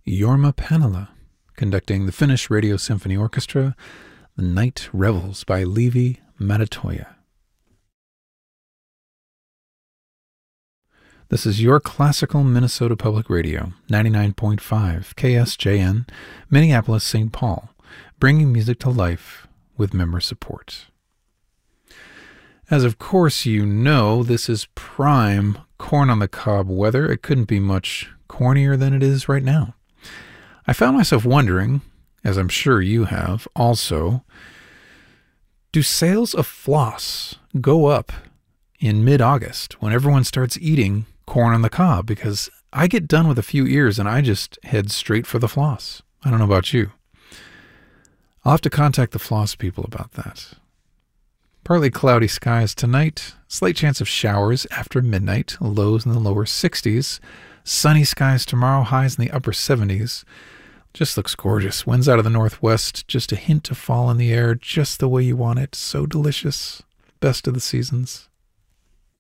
Jorma Panala, conducting the Finnish Radio Symphony Orchestra, The Night Revels by Leevi Matatoja. This is your classical Minnesota Public Radio, 99.5 KSJN, Minneapolis, St. Paul, bringing music to life with member support. As of course you know, this is prime corn on the cob weather. It couldn't be much cornier than it is right now. I found myself wondering, as I'm sure you have also, do sales of floss go up in mid-August when everyone starts eating corn on the cob? Because I get done with a few ears and I just head straight for the floss. I don't know about you. I'll have to contact the floss people about that. Partly cloudy skies tonight, slight chance of showers after midnight, lows in the lower 60s. Sunny skies tomorrow, highs in the upper 70s. Just looks gorgeous. Winds out of the northwest, just a hint of fall in the air, just the way you want it. So delicious. Best of the seasons.